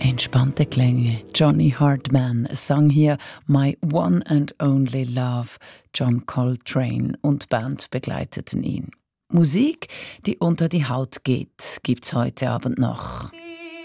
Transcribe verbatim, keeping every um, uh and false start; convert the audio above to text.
Entspannte Klänge. Johnny Hartman sang hier «My One and Only Love». John Coltrane und Band begleiteten ihn. Musik, die unter die Haut geht, gibt's heute Abend noch.